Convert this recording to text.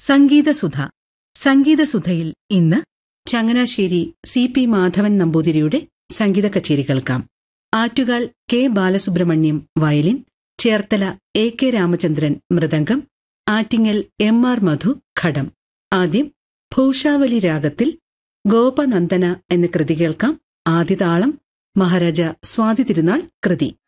സംഗീതസുധ. സംഗീതസുധയിൽ ഇന്ന് ചങ്ങനാശ്ശേരി CP മാധവൻ നമ്പൂതിരിയുടെ സംഗീത കച്ചേരി കേൾക്കാം. Attukal K Balasubrahmanyam violin, Cherthala AK Ramachandran mridangam, Attingal MR മധു ഘടം. ആദ്യം ഭൂഷാവലി രാഗത്തിൽ ഗോപനന്ദന എന്ന കൃതി കേൾക്കാം. ആദിതാളം മഹാരാജ സ്വാതി തിരുനാൾ കൃതി.